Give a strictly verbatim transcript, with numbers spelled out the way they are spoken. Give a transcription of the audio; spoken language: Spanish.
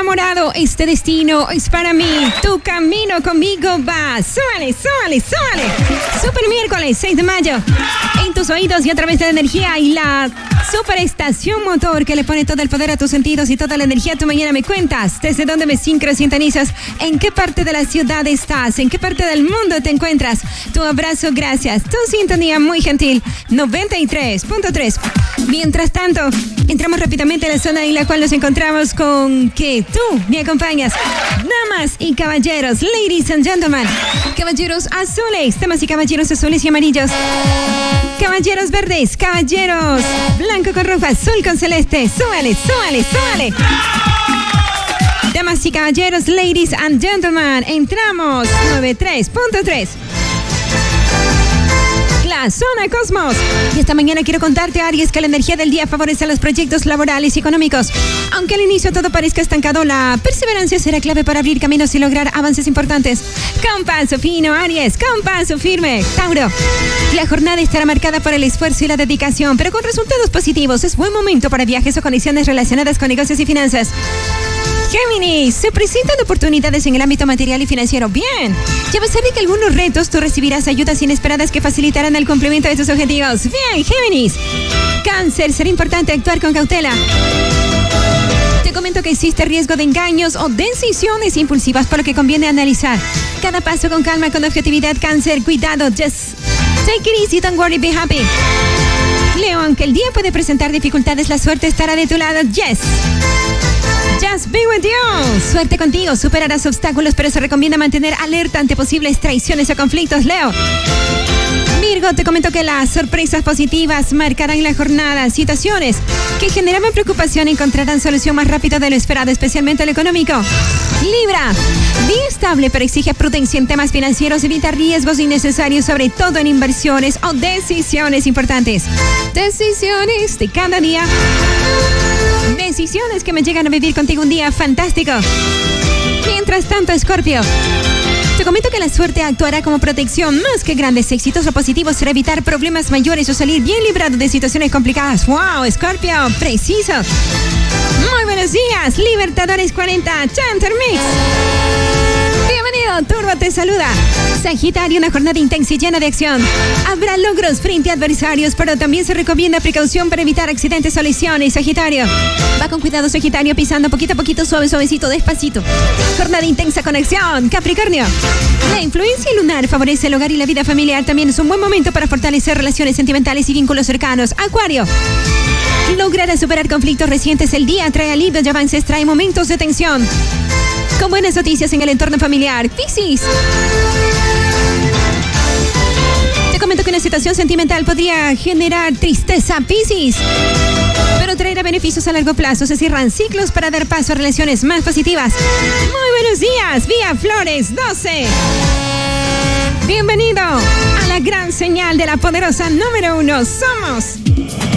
enamorado, este destino es para mí. Tu camino conmigo va. Súbale, súbale, súbale. Super miércoles, seis de mayo. En tus oídos y a través de la energía y la superestación motor que le pone todo el poder a tus sentidos y toda la energía a tu mañana. Me cuentas desde dónde me sincrosintonizas, en qué parte de la ciudad estás, en qué parte del mundo te encuentras. Tu abrazo, gracias. Tu sintonía muy gentil, noventa y tres punto tres. Mientras tanto, entramos rápidamente a la zona en la cual nos encontramos con que tú me acompañas. Damas y caballeros, ladies and gentlemen, caballeros azules, damas y caballeros azules y amarillos, caballeros verdes, caballeros blanco con rojo, azul con celeste. Súbale, súbale, súbale. Damas y caballeros, ladies and gentlemen, entramos noventa y tres punto tres. La zona Cosmos. Y esta mañana quiero contarte, Aries, que la energía del día favorece a los proyectos laborales y económicos. Aunque al inicio todo parezca estancado, la perseverancia será clave para abrir caminos y lograr avances importantes. Con paso fino, Aries, con paso firme. Tauro. La jornada estará marcada por el esfuerzo y la dedicación, pero con resultados positivos. Es buen momento para viajes o conexiones relacionadas con negocios y finanzas. Géminis, se presentan oportunidades en el ámbito material y financiero. Bien. Y a pesar de que algunos retos, tú recibirás ayudas inesperadas que facilitarán el cumplimiento de tus objetivos. Bien, Géminis. Cáncer, será importante actuar con cautela. Te comento que existe riesgo de engaños o decisiones impulsivas, por lo que conviene analizar cada paso con calma, con objetividad. Cáncer, cuidado. Just take it easy, don't worry, be happy. Leo, aunque el día puede presentar dificultades, la suerte estará de tu lado. Yes. Just be with you. Suerte contigo, superarás obstáculos, pero se recomienda mantener alerta ante posibles traiciones o conflictos, Leo. Virgo, te comento que las sorpresas positivas marcarán la jornada. Situaciones que generaban preocupación encontrarán solución más rápido de lo esperado, especialmente lo económico. Libra, día estable, pero exige prudencia en temas financieros. Evita riesgos innecesarios, sobre todo en inversiones o decisiones importantes. Decisiones de cada día. Decisiones que me llegan a vivir contigo un día fantástico. Mientras tanto, Escorpio, te comento que la suerte actuará como protección. Más que grandes éxitos o positivos, será evitar problemas mayores o salir bien librado de situaciones complicadas. ¡Wow, Escorpio! ¡Preciso! Muy buenos días, Libertadores cuarenta, Chanter Mix. Bienvenido, Turbo te saluda. Sagitario, una jornada intensa y llena de acción. Habrá logros frente a adversarios, pero también se recomienda precaución para evitar accidentes o lesiones. Sagitario, va con cuidado, Sagitario, pisando poquito a poquito, suave, suavecito, despacito. Jornada intensa con acción. Capricornio, la influencia lunar favorece el hogar y la vida familiar. También es un buen momento para fortalecer relaciones sentimentales y vínculos cercanos. Acuario, logrará superar conflictos recientes. El día trae alivio y avances, trae momentos de tensión, con buenas noticias en el entorno familiar. Piscis, te comento que una situación sentimental podría generar tristeza, Piscis, pero traerá beneficios a largo plazo. Se cierran ciclos para dar paso a relaciones más positivas. Muy buenos días, Vía Flores doce. Bienvenido a la gran señal de la poderosa número uno. Somos